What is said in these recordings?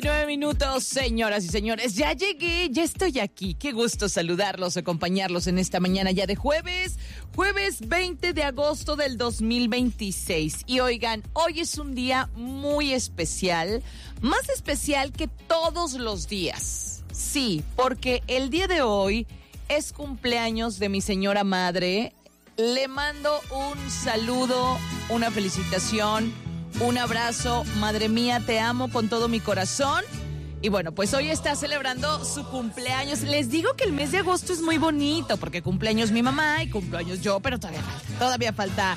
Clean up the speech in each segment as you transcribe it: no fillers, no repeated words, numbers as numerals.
9 minutos, señoras y señores. Ya llegué, ya estoy aquí. Qué gusto saludarlos, acompañarlos en esta mañana ya de jueves 20 de agosto del 2026. Y oigan, hoy es un día muy especial, más especial que todos los días. Sí, porque el día de hoy es cumpleaños de mi señora madre. Le mando un saludo, una felicitación, un abrazo. Madre mía, te amo con todo mi corazón. Y bueno, pues hoy está celebrando su cumpleaños. Les digo que el mes de agosto es muy bonito porque cumpleaños mi mamá y cumpleaños yo, pero todavía falta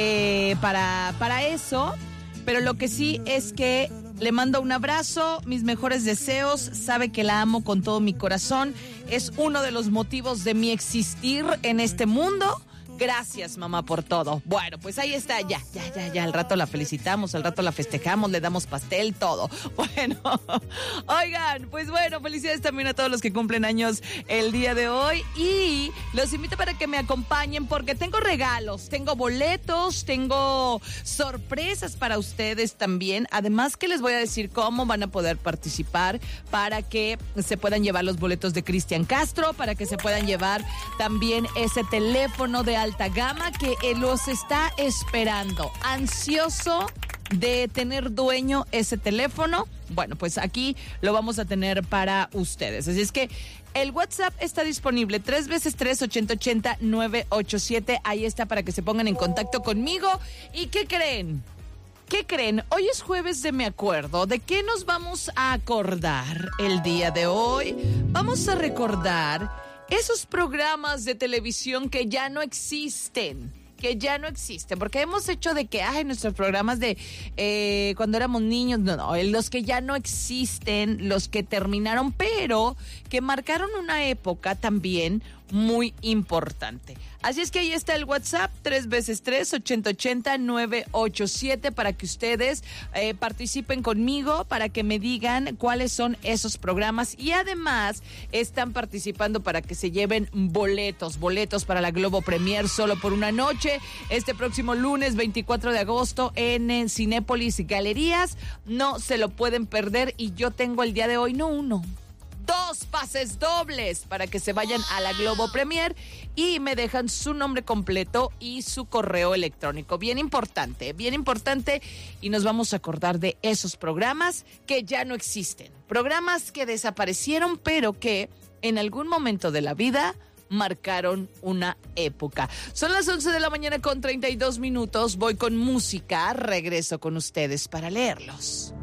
para eso. Pero lo que sí es que le mando un abrazo, mis mejores deseos, sabe que la amo con todo mi corazón. Es uno de los motivos de mi existir en este mundo. Gracias, mamá, por todo. Bueno, pues ahí está, ya. Al rato la felicitamos, al rato la festejamos, le damos pastel, todo. Bueno, oigan, pues bueno, felicidades también a todos los que cumplen años el día de hoy. Y los invito para que me acompañen porque tengo regalos, tengo boletos, tengo sorpresas para ustedes también. Además que les voy a decir cómo van a poder participar para que se puedan llevar los boletos de Cristian Castro, para que se puedan llevar también ese teléfono de alta gama que los está esperando, ansioso de tener dueño ese teléfono. Bueno, pues aquí lo vamos a tener para ustedes. Así es que el WhatsApp está disponible 3x3-8080-987. Ahí está para que se pongan en contacto conmigo. ¿Y qué creen? ¿Qué creen? Hoy es jueves de Me Acuerdo. ¿De qué nos vamos a acordar el día de hoy? Vamos a recordar esos programas de televisión que ya no existen, porque hemos hecho de que, nuestros programas de cuando éramos niños, no, los que ya no existen, los que terminaron, pero que marcaron una época también muy importante. Así es que ahí está el WhatsApp, 3x3-8080-987, para que ustedes participen conmigo, para que me digan cuáles son esos programas. Y además están participando para que se lleven boletos para la Globo Premier solo por una noche, este próximo lunes 24 de agosto en Cinépolis Galerías. No se lo pueden perder y yo tengo el día de hoy, no uno, 2 pases dobles para que se vayan a la Globo Premier y me dejan su nombre completo y su correo electrónico. Bien importante, y nos vamos a acordar de esos programas que ya no existen. Programas que desaparecieron, pero que en algún momento de la vida marcaron una época. Son las 11 de la mañana con 32 minutos. Voy con música, regreso con ustedes para leerlos.